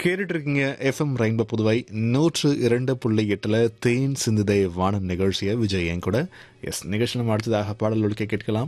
கேட்டுட்டு இருக்கீங்க FM rainbow Puduvai 102.8 தேன் சிந்துதை வானம் நிகழ்ச்சியை விஜய் என் கூட. எஸ், நிகழ்ச்சி நம்ம அடுத்ததாக பாடல்களுக்கு கேட்கலாம்.